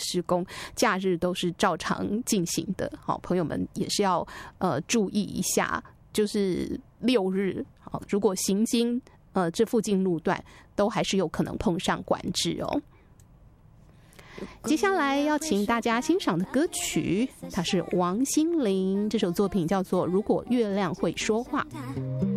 施工，假日都是照常进行的。好，朋友们也是要注意一下，就是6日，好，如果行经这附近路段，都还是有可能碰上管制哦。接下来要请大家欣赏的歌曲，它是王心凌，这首作品叫做《如果月亮会说话》。